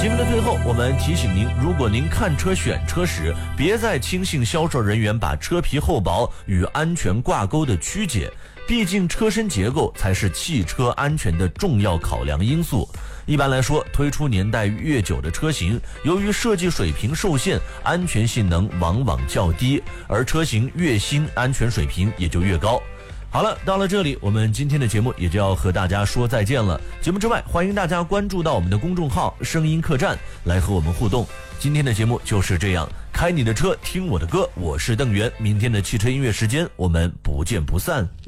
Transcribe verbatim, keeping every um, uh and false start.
节目的最后，我们提醒您，如果您看车选车时，别再轻信销售人员把车皮厚薄与安全挂钩的曲解，毕竟车身结构才是汽车安全的重要考量因素。一般来说，推出年代越久的车型，由于设计水平受限，安全性能往往较低，而车型越新，安全水平也就越高。好了，到了这里，我们今天的节目也就要和大家说再见了。节目之外，欢迎大家关注到我们的公众号声音客栈来和我们互动。今天的节目就是这样，开你的车，听我的歌，我是邓源。明天的汽车音乐时间，我们不见不散。